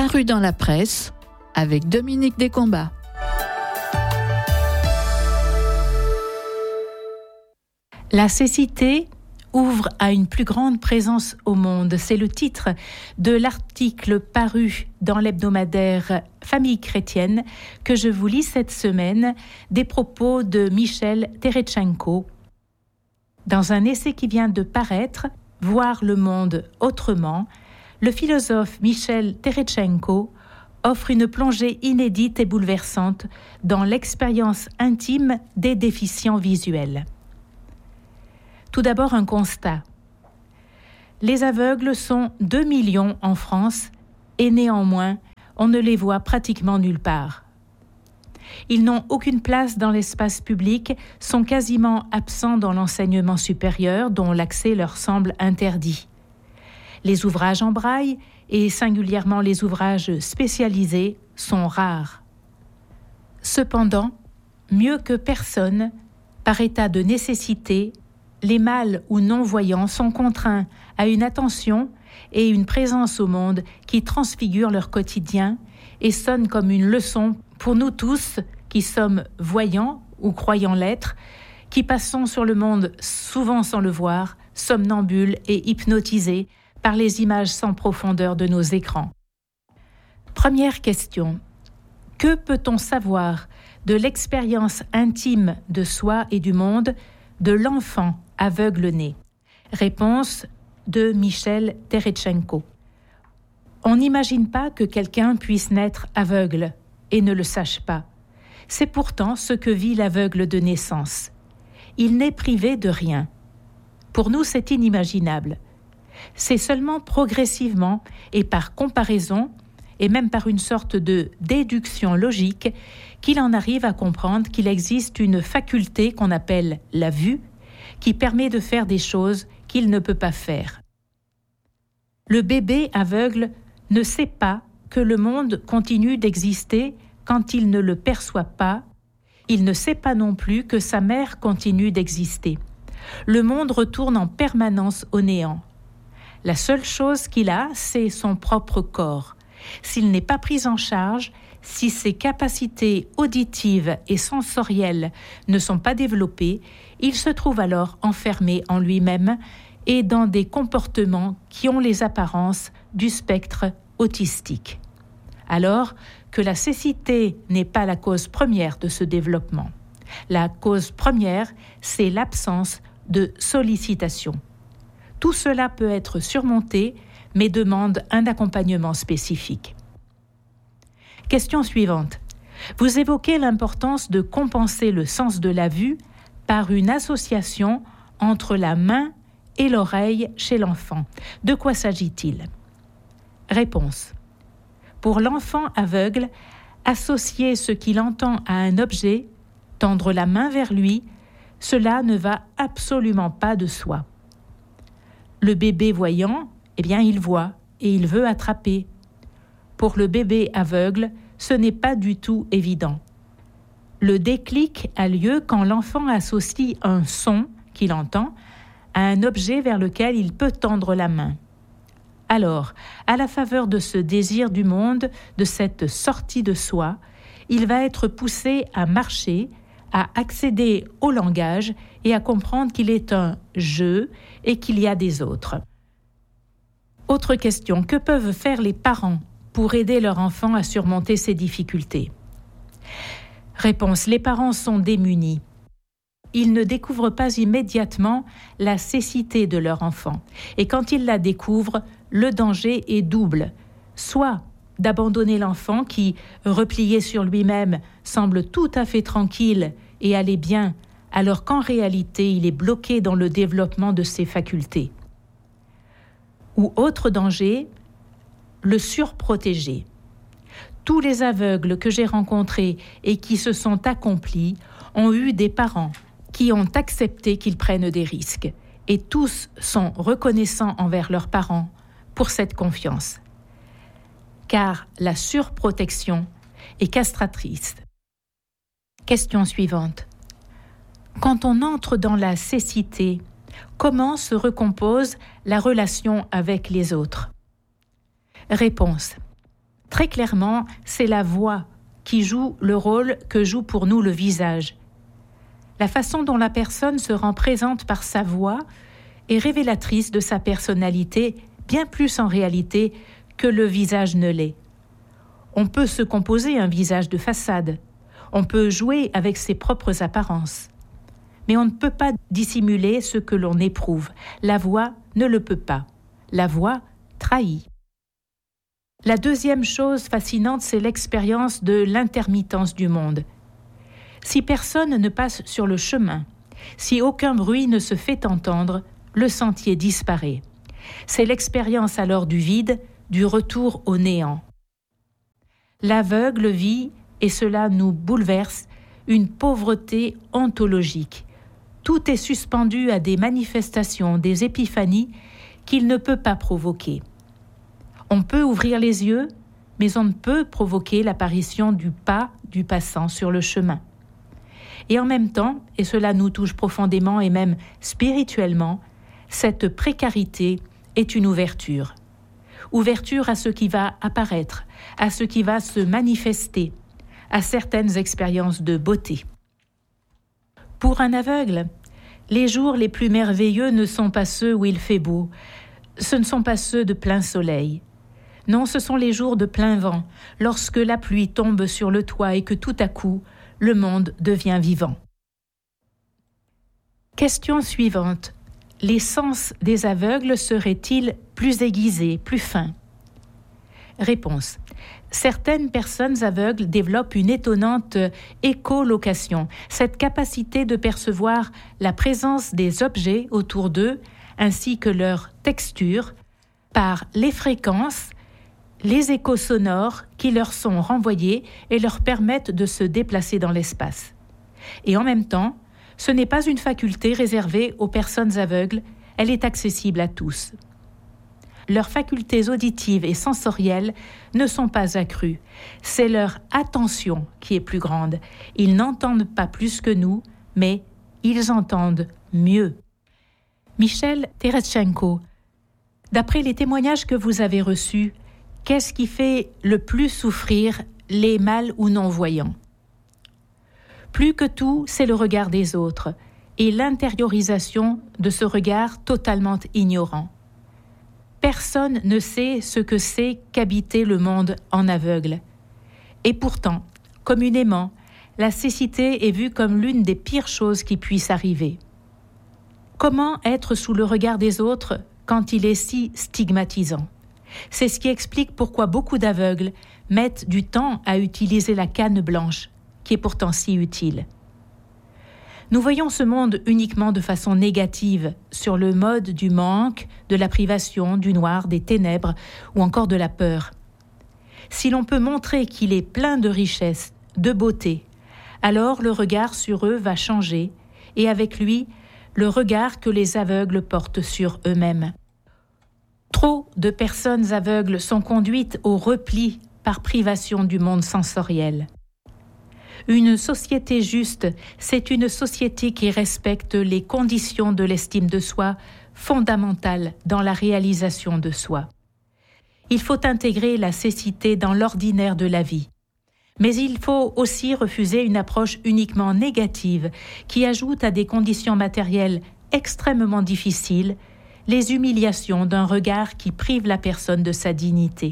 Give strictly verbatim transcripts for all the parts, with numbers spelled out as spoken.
paru dans la presse avec Dominique Descombats. La cécité ouvre à une plus grande présence au monde. C'est le titre de l'article paru dans l'hebdomadaire Famille chrétienne que je vous lis cette semaine, des propos de Michel Terechenko. Dans un essai qui vient de paraître, Voir le monde autrement, le philosophe Michel Terechenko offre une plongée inédite et bouleversante dans l'expérience intime des déficients visuels. Tout d'abord, un constat. Les aveugles sont deux millions en France et néanmoins, on ne les voit pratiquement nulle part. Ils n'ont aucune place dans l'espace public, sont quasiment absents dans l'enseignement supérieur dont l'accès leur semble interdit. Les ouvrages en braille, et singulièrement les ouvrages spécialisés, sont rares. Cependant, mieux que personne, par état de nécessité, les mâles ou non-voyants sont contraints à une attention et une présence au monde qui transfigurent leur quotidien et sonnent comme une leçon pour nous tous qui sommes voyants ou croyant l'être, qui passons sur le monde souvent sans le voir, somnambules et hypnotisés par les images sans profondeur de nos écrans. Première question. Que peut-on savoir de l'expérience intime de soi et du monde de l'enfant aveugle-né? Réponse de Michel Terechenko. On n'imagine pas que quelqu'un puisse naître aveugle et ne le sache pas. C'est pourtant ce que vit l'aveugle de naissance. Il n'est privé de rien. Pour nous, c'est inimaginable. C'est seulement progressivement et par comparaison, et même par une sorte de déduction logique, qu'il en arrive à comprendre qu'il existe une faculté qu'on appelle la vue, qui permet de faire des choses qu'il ne peut pas faire. Le bébé aveugle ne sait pas que le monde continue d'exister quand il ne le perçoit pas. Il ne sait pas non plus que sa mère continue d'exister. Le monde retourne en permanence au néant. La seule chose qu'il a, c'est son propre corps. S'il n'est pas pris en charge, si ses capacités auditives et sensorielles ne sont pas développées, il se trouve alors enfermé en lui-même et dans des comportements qui ont les apparences du spectre autistique. Alors que la cécité n'est pas la cause première de ce développement. La cause première, c'est l'absence de sollicitation. Tout cela peut être surmonté, mais demande un accompagnement spécifique. Question suivante. Vous évoquez l'importance de compenser le sens de la vue par une association entre la main et l'oreille chez l'enfant. De quoi s'agit-il ? Réponse. Pour l'enfant aveugle, associer ce qu'il entend à un objet, tendre la main vers lui, cela ne va absolument pas de soi. Le bébé voyant, eh bien, il voit et il veut attraper. Pour le bébé aveugle, ce n'est pas du tout évident. Le déclic a lieu quand l'enfant associe un son qu'il entend à un objet vers lequel il peut tendre la main. Alors, à la faveur de ce désir du monde, de cette sortie de soi, il va être poussé à marcher, à accéder au langage et à comprendre qu'il est un « jeu » et qu'il y a des autres. Autre question, que peuvent faire les parents pour aider leur enfant à surmonter ces difficultés ? Réponse, les parents sont démunis. Ils ne découvrent pas immédiatement la cécité de leur enfant. Et quand ils la découvrent, le danger est double. Soit d'abandonner l'enfant qui, replié sur lui-même, semble tout à fait tranquille et aller bien, alors qu'en réalité, il est bloqué dans le développement de ses facultés. Ou autre danger, le surprotéger. Tous les aveugles que j'ai rencontrés et qui se sont accomplis ont eu des parents qui ont accepté qu'ils prennent des risques. Et tous sont reconnaissants envers leurs parents pour cette confiance. Car la surprotection est castratrice. Question suivante. Quand on entre dans la cécité, comment se recompose la relation avec les autres ? Réponse. Très clairement, c'est la voix qui joue le rôle que joue pour nous le visage. La façon dont la personne se rend présente par sa voix est révélatrice de sa personnalité, bien plus en réalité que le visage ne l'est. On peut se composer un visage de façade, on peut jouer avec ses propres apparences, mais on ne peut pas dissimuler ce que l'on éprouve. La voix ne le peut pas. La voix trahit. La deuxième chose fascinante, c'est l'expérience de l'intermittence du monde. Si personne ne passe sur le chemin, si aucun bruit ne se fait entendre, le sentier disparaît. C'est l'expérience alors du vide, du retour au néant. L'aveugle vit, et cela nous bouleverse, une pauvreté ontologique. Tout est suspendu à des manifestations, des épiphanies qu'il ne peut pas provoquer. On peut ouvrir les yeux, mais on ne peut provoquer l'apparition du pas du passant sur le chemin. Et en même temps, et cela nous touche profondément et même spirituellement, cette précarité est une ouverture. Ouverture à ce qui va apparaître, à ce qui va se manifester, à certaines expériences de beauté. Pour un aveugle, les jours les plus merveilleux ne sont pas ceux où il fait beau, ce ne sont pas ceux de plein soleil. Non, ce sont les jours de plein vent, lorsque la pluie tombe sur le toit et que tout à coup, le monde devient vivant. Question suivante. Les sens des aveugles seraient-ils plus aiguisés, plus fins ? Réponse. Certaines personnes aveugles développent une étonnante écholocation, cette capacité de percevoir la présence des objets autour d'eux ainsi que leur texture par les fréquences, les échos sonores qui leur sont renvoyés et leur permettent de se déplacer dans l'espace. Et en même temps, ce n'est pas une faculté réservée aux personnes aveugles, elle est accessible à tous. Leurs facultés auditives et sensorielles ne sont pas accrues, c'est leur attention qui est plus grande. Ils n'entendent pas plus que nous, mais ils entendent mieux. Michel Teretchenko, d'après les témoignages que vous avez reçus, qu'est-ce qui fait le plus souffrir les mal ou non-voyants ? Plus que tout, c'est le regard des autres et l'intériorisation de ce regard totalement ignorant. Personne ne sait ce que c'est qu'habiter le monde en aveugle. Et pourtant, communément, la cécité est vue comme l'une des pires choses qui puissent arriver. Comment être sous le regard des autres quand il est si stigmatisant ? C'est ce qui explique pourquoi beaucoup d'aveugles mettent du temps à utiliser la canne blanche, qui est pourtant si utile. Nous voyons ce monde uniquement de façon négative, sur le mode du manque, de la privation, du noir, des ténèbres ou encore de la peur. Si l'on peut montrer qu'il est plein de richesse, de beauté, alors le regard sur eux va changer et avec lui, le regard que les aveugles portent sur eux-mêmes. Trop de personnes aveugles sont conduites au repli par privation du monde sensoriel. Une société juste, c'est une société qui respecte les conditions de l'estime de soi fondamentales dans la réalisation de soi. Il faut intégrer la cécité dans l'ordinaire de la vie. Mais il faut aussi refuser une approche uniquement négative qui ajoute à des conditions matérielles extrêmement difficiles les humiliations d'un regard qui prive la personne de sa dignité.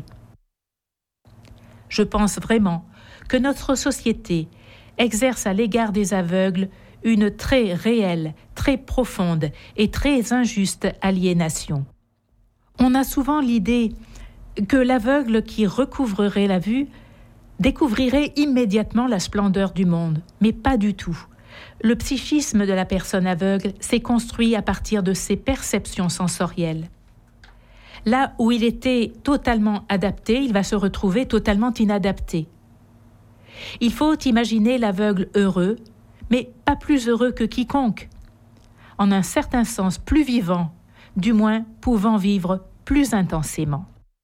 Je pense vraiment que notre société exerce à l'égard des aveugles une très réelle, très profonde et très injuste aliénation. On a souvent l'idée que l'aveugle qui recouvrerait la vue découvrirait immédiatement la splendeur du monde, mais pas du tout. Le psychisme de la personne aveugle s'est construit à partir de ses perceptions sensorielles. Là où il était totalement adapté, il va se retrouver totalement inadapté. Il faut imaginer l'aveugle heureux, mais pas plus heureux que quiconque. En un certain sens plus vivant, du moins pouvant vivre plus intensément.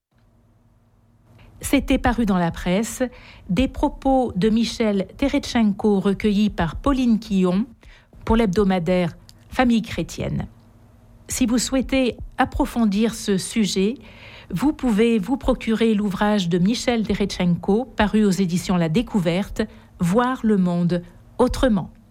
C'était paru dans la presse des propos de Michel Teretchenko recueillis par Pauline Quillon pour l'hebdomadaire Famille chrétienne. Si vous souhaitez approfondir ce sujet, vous pouvez vous procurer l'ouvrage de Michel Derechenko, paru aux éditions La Découverte, Voir le monde autrement.